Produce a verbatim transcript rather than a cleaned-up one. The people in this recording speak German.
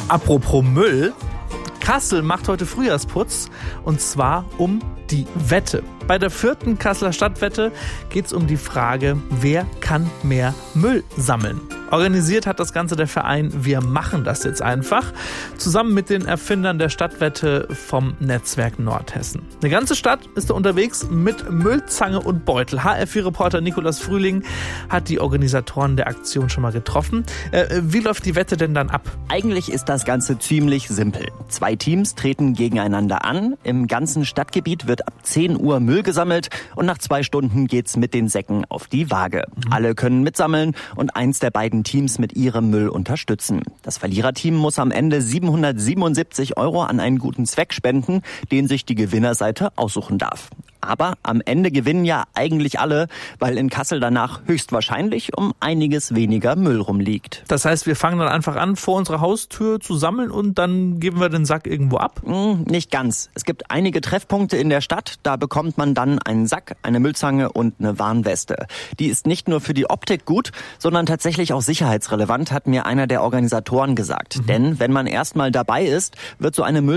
Apropos Müll, Kassel macht heute Frühjahrsputz und zwar um die Wette. Bei der vierten Kasseler Stadtwette geht es um die Frage, wer kann mehr Müll sammeln. Organisiert hat das Ganze der Verein Wir machen das jetzt einfach, zusammen mit den Erfindern der Stadtwette vom Netzwerk Nordhessen. Eine ganze Stadt ist da unterwegs mit Müllzange und Beutel. H R vier Reporter Nikolaus Frühling hat die Organisatoren der Aktion schon mal getroffen. Äh, wie läuft die Wette denn dann ab? Eigentlich ist das Ganze ziemlich simpel. Zwei Teams treten gegeneinander an. Im ganzen Stadtgebiet wird ab zehn Uhr Müll gesammelt und nach zwei Stunden geht's mit den Säcken auf die Waage. Mhm. Alle können mitsammeln und eins der beiden Teams mit ihrem Müll unterstützen. Das Verliererteam muss am Ende siebenhundertsiebenundsiebzig Euro an einen guten Zweck spenden, den sich die Gewinnerseite aussuchen darf. Aber am Ende gewinnen ja eigentlich alle, weil in Kassel danach höchstwahrscheinlich um einiges weniger Müll rumliegt. Das heißt, wir fangen dann einfach an, vor unserer Haustür zu sammeln und dann geben wir den Sack irgendwo ab? Hm, nicht ganz. Es gibt einige Treffpunkte in der Stadt, da bekommt man dann einen Sack, eine Müllzange und eine Warnweste. Die ist nicht nur für die Optik gut, sondern tatsächlich auch sicherheitsrelevant, hat mir einer der Organisatoren gesagt. Mhm. Denn wenn man erstmal dabei ist, wird so eine Müll